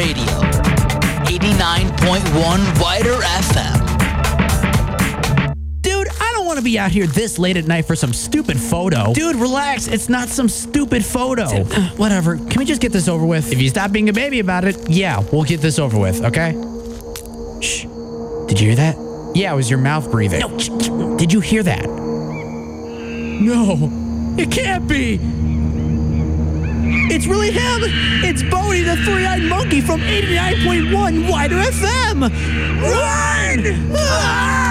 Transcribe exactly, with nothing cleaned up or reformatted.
Radio, eighty-nine point one Wider F M. Dude, I don't want to be out here this late at night for some stupid photo. Dude, relax. It's not some stupid photo. Uh, whatever. Can we just get this over with? If you stop being a baby about it, yeah, we'll get this over with, okay? Shh. Did you hear that? Yeah, it was your mouth breathing. No. Sh- sh- Did you hear that? No. It can't be. It's really him. It's Bodie, the three-eyed monkey from eighty-nine point one Wider F M. Run! Ah!